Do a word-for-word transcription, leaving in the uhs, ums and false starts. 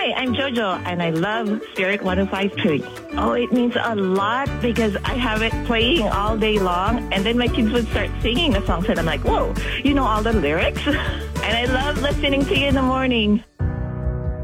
Hi, I'm Jojo, and I love Spirit one oh five point three. Oh, it means a lot because I have it playing all day long, and then my kids would start singing the songs, and I'm like, whoa, you know all the lyrics? And I love listening to you in the morning.